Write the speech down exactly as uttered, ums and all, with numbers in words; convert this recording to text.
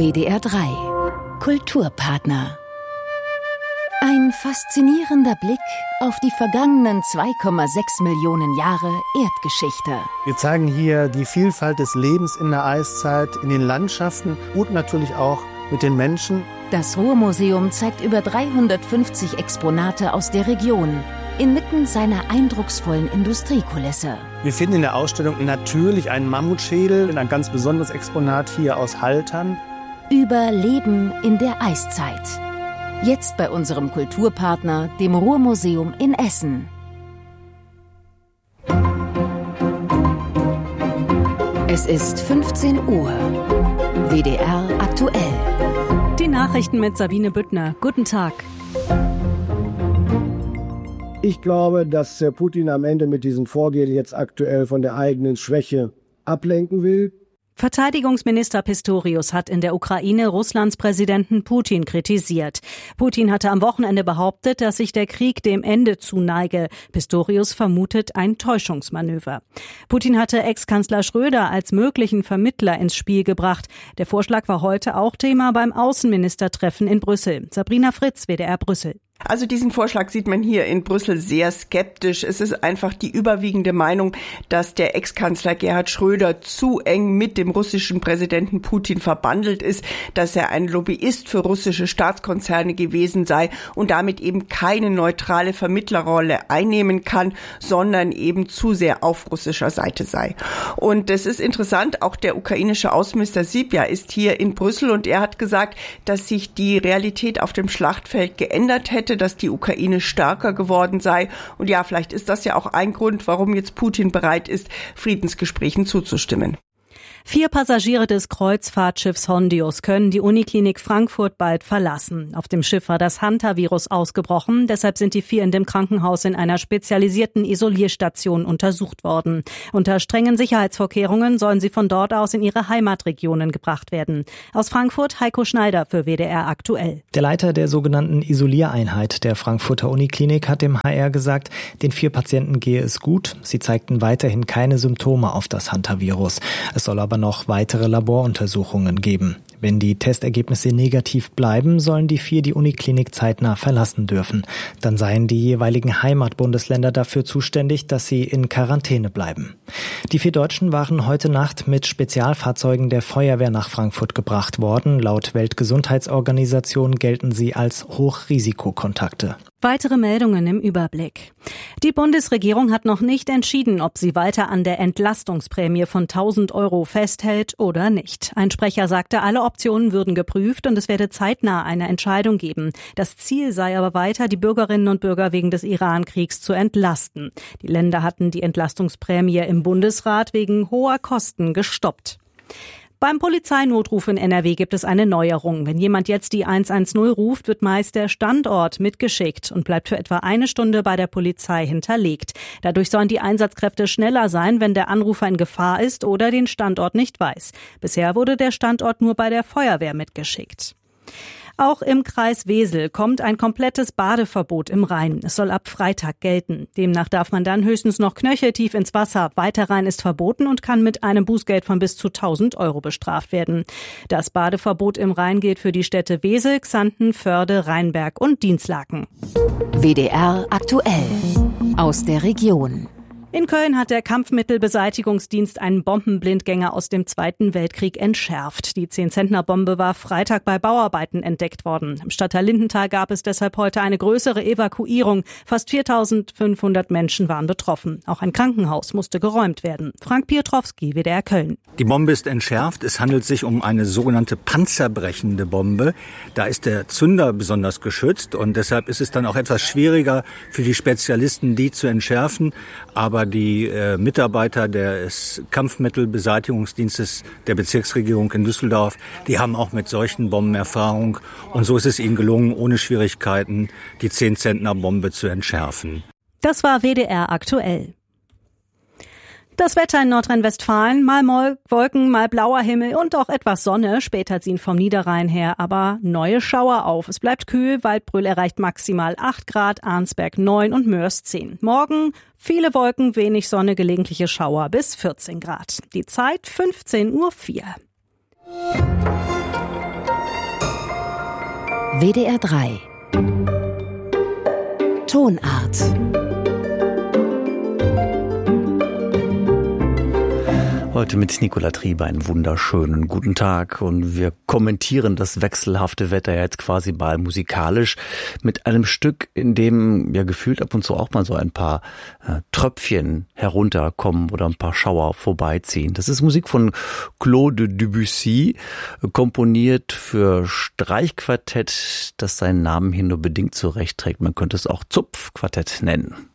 W D R drei Kulturpartner. Ein faszinierender Blick auf die vergangenen zwei Komma sechs Millionen Jahre Erdgeschichte. Wir zeigen hier die Vielfalt des Lebens in der Eiszeit, in den Landschaften und natürlich auch mit den Menschen. Das Ruhrmuseum zeigt über dreihundertfünfzig Exponate aus der Region, inmitten seiner eindrucksvollen Industriekulisse. Wir finden in der Ausstellung natürlich einen Mammutschädel, ein ganz besonderes Exponat hier aus Haltern. Über Leben in der Eiszeit. Jetzt bei unserem Kulturpartner, dem Ruhrmuseum in Essen. Es ist fünfzehn Uhr. W D R aktuell. Die Nachrichten mit Sabine Büttner. Guten Tag. Ich glaube, dass Putin am Ende mit diesem Vorgehen jetzt aktuell von der eigenen Schwäche ablenken will. Verteidigungsminister Pistorius hat in der Ukraine Russlands Präsidenten Putin kritisiert. Putin hatte am Wochenende behauptet, dass sich der Krieg dem Ende zuneige. Pistorius vermutet ein Täuschungsmanöver. Putin hatte Ex-Kanzler Schröder als möglichen Vermittler ins Spiel gebracht. Der Vorschlag war heute auch Thema beim Außenministertreffen in Brüssel. Sabrina Fritz, W D R Brüssel. Also diesen Vorschlag sieht man hier in Brüssel sehr skeptisch. Es ist einfach die überwiegende Meinung, dass der Ex-Kanzler Gerhard Schröder zu eng mit dem russischen Präsidenten Putin verbandelt ist, dass er ein Lobbyist für russische Staatskonzerne gewesen sei und damit eben keine neutrale Vermittlerrolle einnehmen kann, sondern eben zu sehr auf russischer Seite sei. Und es ist interessant, auch der ukrainische Außenminister Sypja ist hier in Brüssel und er hat gesagt, dass sich die Realität auf dem Schlachtfeld geändert hätte, dass die Ukraine stärker geworden sei. Und ja, vielleicht ist das ja auch ein Grund, warum jetzt Putin bereit ist, Friedensgesprächen zuzustimmen. Vier Passagiere des Kreuzfahrtschiffs Hondius können die Uniklinik Frankfurt bald verlassen. Auf dem Schiff war das Hantavirus ausgebrochen. Deshalb sind die vier in dem Krankenhaus in einer spezialisierten Isolierstation untersucht worden. Unter strengen Sicherheitsvorkehrungen sollen sie von dort aus in ihre Heimatregionen gebracht werden. Aus Frankfurt Heiko Schneider für W D R aktuell. Der Leiter der sogenannten Isoliereinheit der Frankfurter Uniklinik hat dem H R gesagt, den vier Patienten gehe es gut. Sie zeigten weiterhin keine Symptome auf das Hantavirus. Es soll aber aber noch weitere Laboruntersuchungen geben. Wenn die Testergebnisse negativ bleiben, sollen die vier die Uniklinik zeitnah verlassen dürfen. Dann seien die jeweiligen Heimatbundesländer dafür zuständig, dass sie in Quarantäne bleiben. Die vier Deutschen waren heute Nacht mit Spezialfahrzeugen der Feuerwehr nach Frankfurt gebracht worden. Laut Weltgesundheitsorganisation gelten sie als Hochrisikokontakte. Weitere Meldungen im Überblick. Die Bundesregierung hat noch nicht entschieden, ob sie weiter an der Entlastungsprämie von tausend Euro festhält oder nicht. Ein Sprecher sagte, alle Optionen würden geprüft und es werde zeitnah eine Entscheidung geben. Das Ziel sei aber weiter, die Bürgerinnen und Bürger wegen des Iran-Kriegs zu entlasten. Die Länder hatten die Entlastungsprämie im Bundesrat wegen hoher Kosten gestoppt. Beim Polizeinotruf in N R W gibt es eine Neuerung. Wenn jemand jetzt die hundertzehn ruft, wird meist der Standort mitgeschickt und bleibt für etwa eine Stunde bei der Polizei hinterlegt. Dadurch sollen die Einsatzkräfte schneller sein, wenn der Anrufer in Gefahr ist oder den Standort nicht weiß. Bisher wurde der Standort nur bei der Feuerwehr mitgeschickt. Auch im Kreis Wesel kommt ein komplettes Badeverbot im Rhein. Es soll ab Freitag gelten. Demnach darf man dann höchstens noch knöcheltief ins Wasser. Weiter rein ist verboten und kann mit einem Bußgeld von bis zu tausend Euro bestraft werden. Das Badeverbot im Rhein gilt für die Städte Wesel, Xanten, Förde, Rheinberg und Dinslaken. W D R aktuell aus der Region. In Köln hat der Kampfmittelbeseitigungsdienst einen Bombenblindgänger aus dem Zweiten Weltkrieg entschärft. Die zehn-Zentner-Bombe war Freitag bei Bauarbeiten entdeckt worden. Im Stadtteil Lindenthal gab es deshalb heute eine größere Evakuierung. Fast viertausendfünfhundert Menschen waren betroffen. Auch ein Krankenhaus musste geräumt werden. Frank Piotrowski, W D R Köln. Die Bombe ist entschärft. Es handelt sich um eine sogenannte panzerbrechende Bombe. Da ist der Zünder besonders geschützt und deshalb ist es dann auch etwas schwieriger für die Spezialisten, die zu entschärfen. Aber die äh, Mitarbeiter des Kampfmittelbeseitigungsdienstes der Bezirksregierung in Düsseldorf, die haben auch mit solchen Bomben Erfahrung. Und so ist es ihnen gelungen, ohne Schwierigkeiten die zehn-Zentner-Bombe zu entschärfen. Das war W D R aktuell. Das Wetter in Nordrhein-Westfalen, mal Wolken, mal blauer Himmel und auch etwas Sonne. Später ziehen vom Niederrhein her aber neue Schauer auf. Es bleibt kühl, Waldbröl erreicht maximal acht Grad, Arnsberg neun und Mörs zehn. Morgen viele Wolken, wenig Sonne, gelegentliche Schauer bis vierzehn Grad. Die Zeit fünfzehn Uhr vier. W D R drei. Tonart. Heute mit Nicola Trieber einen wunderschönen guten Tag und wir kommentieren das wechselhafte Wetter jetzt quasi mal musikalisch mit einem Stück, in dem ja gefühlt ab und zu auch mal so ein paar äh, Tröpfchen herunterkommen oder ein paar Schauer vorbeiziehen. Das ist Musik von Claude Debussy, komponiert für Streichquartett, das seinen Namen hier nur bedingt zurechtträgt. Man könnte es auch Zupfquartett nennen.